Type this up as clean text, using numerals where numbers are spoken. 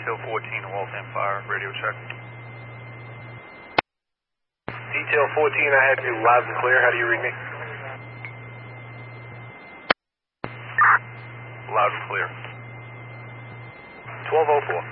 Detail 14, Waltham Fire, radio check. Detail 14, I have you loud and clear. How do you read me? Loud and clear. 1204.